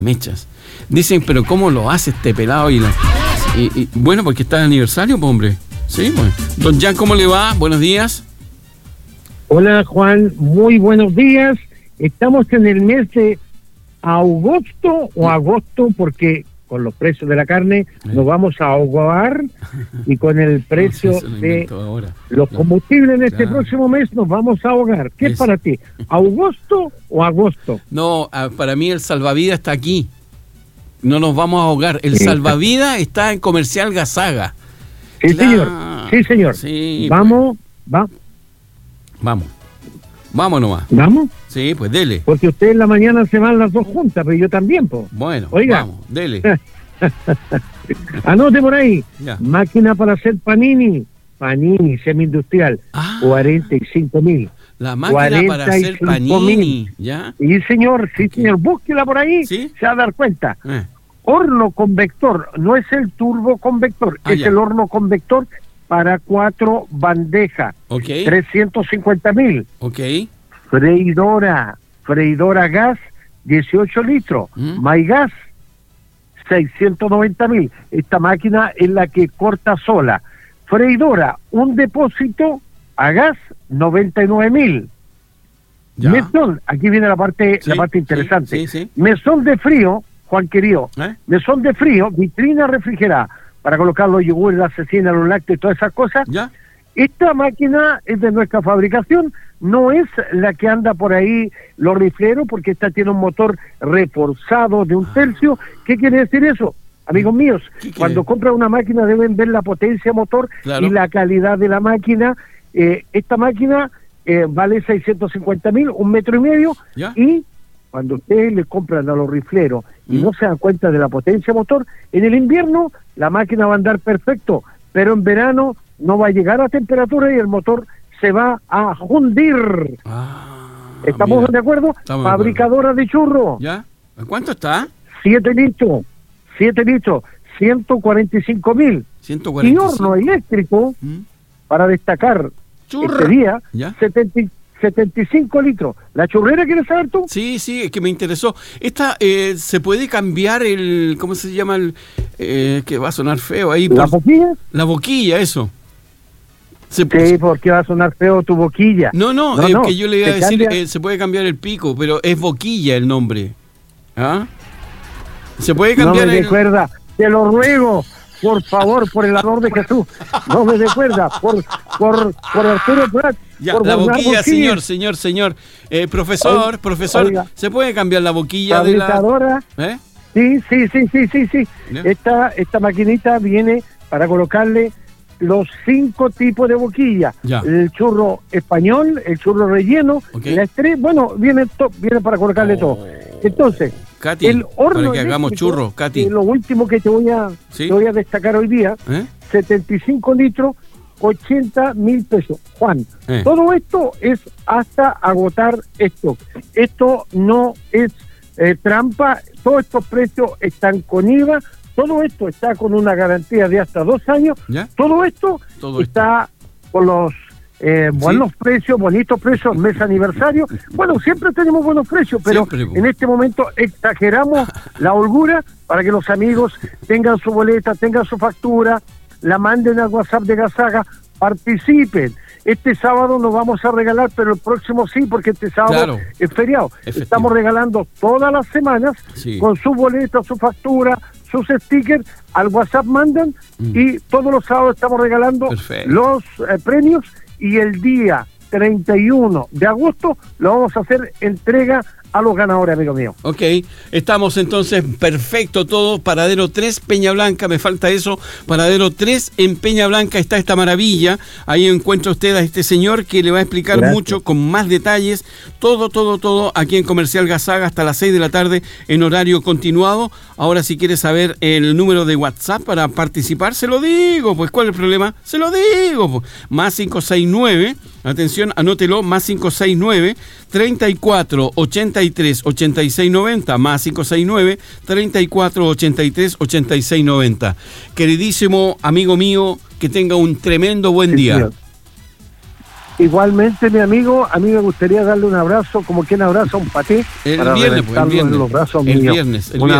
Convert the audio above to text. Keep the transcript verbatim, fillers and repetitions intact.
mechas. Dicen, pero ¿cómo lo hace este pelado? Y, la, y, y bueno, porque está de aniversario, pues, hombre. Sí, pues. Don Jan, ¿cómo le va? Buenos días. Hola, Juan. Muy buenos días. Estamos en el mes de agosto o agosto porque con los precios de la carne nos vamos a ahogar y con el precio no, de los combustibles en este claro. próximo mes nos vamos a ahogar. ¿Qué es, es para ti? ¿Agosto o agosto? No, para mí el salvavidas está aquí. No nos vamos a ahogar. El sí. salvavidas está en Comercial Gazaga. Sí, claro. señor. Sí, señor. Sí, vamos, pues. va. Vamos. Vamos nomás. ¿Vamos? Sí, pues dele. Porque usted en la mañana se van las dos juntas, pero yo también, pues. Bueno, oiga. Vamos, dele. Anote por ahí. Ya. Máquina para hacer panini. Panini semi-industrial. Ah. cuarenta y cinco mil. La máquina para hacer panini. ¿Ya? Sí, señor. Sí, okay. señor. Búsquela por ahí. ¿Sí? Se va a dar cuenta. Eh. Horno convector. No es el turbo convector. Ah, es ya. el horno convector para cuatro bandejas. Ok. trescientos cincuenta mil. Ok. Freidora. Freidora gas, dieciocho litros. ¿Mm? MyGas, seiscientos noventa mil. Esta máquina es la que corta sola. Freidora, un depósito a gas, noventa y nueve mil. Mesón, aquí viene la parte, sí, la parte interesante. Sí, sí, sí. Mesón de frío, Juan querido. ¿Eh? Mesón de frío, vitrina refrigerada, para colocar los yogures, la cecina, los lácteos y todas esas cosas. ¿Ya? Esta máquina es de nuestra fabricación, no es la que anda por ahí los rifleros, porque esta tiene un motor reforzado de un tercio. ¿Qué quiere decir eso? Amigos míos, cuando compran una máquina deben ver la potencia motor, claro, y la calidad de la máquina. Eh, esta máquina eh, vale seiscientos cincuenta mil, un metro y medio, ¿ya? Y cuando ustedes le compran a los rifleros y ¿Mm? no se dan cuenta de la potencia motor, en el invierno la máquina va a andar perfecto, pero en verano no va a llegar a temperatura y el motor se va a hundir. Ah, ¿Estamos mira. de acuerdo? Estamos Fabricadora de, acuerdo. de churros. ¿Ya? ¿Cuánto está? Siete litros. Siete litros. ciento cuarenta y cinco mil. ciento cuarenta y cinco. Y horno eléctrico, ¿Mm? para destacar Churra. este día, ¿Ya? setenta y cinco litros. ¿La churrera quieres saber tú? Sí, sí, es que me interesó. Esta, eh, ¿se puede cambiar el, cómo se llama el, eh, que va a sonar feo ahí? ¿La por, boquilla? La boquilla, eso. Se, sí, porque va a sonar feo tu boquilla. No, no, no, eh, no que yo le iba a decir, eh, se puede cambiar el pico, pero es boquilla el nombre. ¿Ah? Se puede cambiar no me el... recuerda, te lo ruego, por favor, por el amor de Jesús, no me recuerda, por, por, por Arturo Prat. Ya, por la boquilla, señor, señor, señor. Eh, profesor, oiga, profesor, oiga. ¿se puede cambiar la boquilla de la...? ¿Eh? Sí, sí, sí, sí, sí, sí. Esta, esta maquinita viene para colocarle los cinco tipos de boquilla. Ya. El churro español, el churro relleno, okay, la estrella, bueno, viene, to, viene para colocarle oh. todo. Entonces, Katy, el horno para que hagamos churros, Katy. Lo último que te voy a, ¿sí? te voy a destacar hoy día, ¿Eh? setenta y cinco litros, ochenta mil pesos. Juan, eh. todo esto es hasta agotar esto. Esto no es eh, trampa, todos estos precios están con I V A, todo esto está con una garantía de hasta dos años, ¿ya? Todo esto todo está esto. con los eh, buenos ¿Sí? precios, bonitos precios, mes aniversario. Bueno, siempre tenemos buenos precios, pero siempre, en este momento exageramos la holgura para que los amigos tengan su boleta, tengan su factura, la manden al WhatsApp de Gazaga, participen. Este sábado nos vamos a regalar, pero el próximo sí, porque este sábado claro. es feriado. Efectivo. Estamos regalando todas las semanas, sí, con su boleta, su factura, sus stickers, al WhatsApp mandan, mm. y todos los sábados estamos regalando Perfecto. los eh, premios, y el día treinta y uno de agosto lo vamos a hacer entrega a los ganadores, amigo mío. Ok, estamos entonces, perfecto todo. Paradero tres, Peña Blanca, me falta eso. Paradero tres, en Peña Blanca está esta maravilla. Ahí encuentra usted a este señor que le va a explicar Gracias. mucho, con más detalles, todo, todo, todo, aquí en Comercial Gazaga hasta las seis de la tarde en horario continuado. Ahora, si quiere saber el número de WhatsApp para participar, se lo digo, pues, ¿cuál es el problema? Se lo digo, pues. Más cinco seis nueve, atención, anótelo, más cinco seis nueve, treinta y cuatro, ochenta y tres, ochenta y seis noventa, más cinco seis nueve, treinta y cuatro, ochenta y tres, ochenta y seis noventa. Queridísimo amigo mío, que tenga un tremendo buen día. Igualmente, mi amigo, a mí me gustaría darle un abrazo, como quien abraza un paté, el para viernes, pues, el viernes, en los brazos el míos. Viernes, el un viernes.